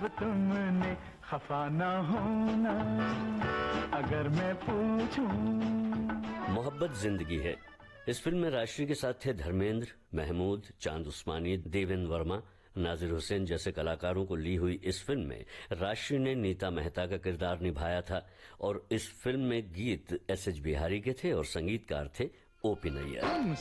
अब तुमने खफा ना होना अगर मैं पूछूं। मोहब्बत जिंदगी है। इस फिल्म में राजश्री के साथ थे धर्मेंद्र, महमूद, चांद उस्मानी, देवेंद्र वर्मा, नाजिर हुसैन जैसे कलाकारों को ली हुई इस फिल्म में राजश्री ने नीता मेहता का किरदार निभाया था और इस फिल्म में गीत एस एच बिहारी के थे और संगीतकार थे ओ पी नैयर।